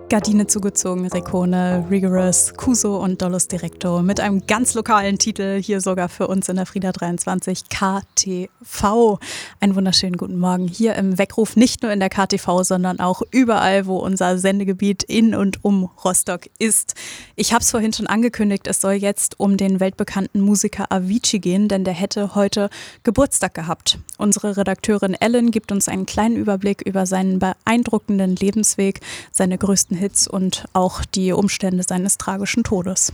Gardine zugezogen, Rekone, Rigorous, Kuso und Dolus Directo mit einem ganz lokalen Titel, hier sogar für uns in der Frida 23, KTV. Einen wunderschönen guten Morgen hier im Weckruf, nicht nur in der KTV, sondern auch überall, wo unser Sendegebiet in und um Rostock ist. Ich habe es vorhin schon angekündigt, es soll jetzt um den weltbekannten Musiker Avicii gehen, denn der hätte heute Geburtstag gehabt. Unsere Redakteurin Ellen gibt uns einen kleinen Überblick über seinen beeindruckenden Lebensweg, seine größten Hits und auch die Umstände seines tragischen Todes.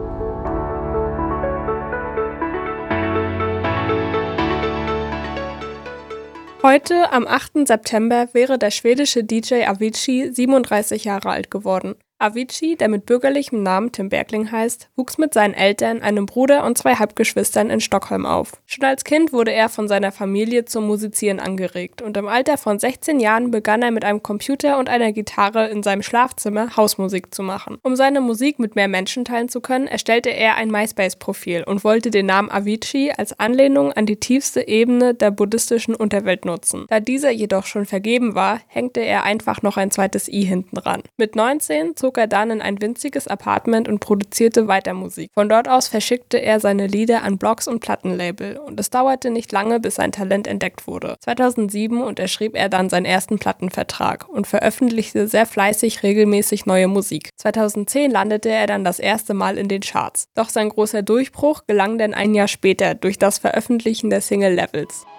Heute, am 8. September, wäre der schwedische DJ Avicii 37 Jahre alt geworden. Avicii, der mit bürgerlichem Namen Tim Bergling heißt, wuchs mit seinen Eltern, einem Bruder und 2 Halbgeschwistern in Stockholm auf. Schon als Kind wurde er von seiner Familie zum Musizieren angeregt und im Alter von 16 Jahren begann er mit einem Computer und einer Gitarre in seinem Schlafzimmer Hausmusik zu machen. Um seine Musik mit mehr Menschen teilen zu können, erstellte er ein MySpace-Profil und wollte den Namen Avicii als Anlehnung an die tiefste Ebene der buddhistischen Unterwelt nutzen. Da dieser jedoch schon vergeben war, hängte er einfach noch ein zweites I hinten dran. Mit 19 zog er dann in ein winziges Apartment und produzierte weiter Musik. Von dort aus verschickte er seine Lieder an Blogs und Plattenlabel und es dauerte nicht lange, bis sein Talent entdeckt wurde. 2007 unterschrieb er dann seinen ersten Plattenvertrag und veröffentlichte sehr fleißig regelmäßig neue Musik. 2010 landete er dann das erste Mal in den Charts. Doch sein großer Durchbruch gelang dann ein Jahr später durch das Veröffentlichen der Single Levels.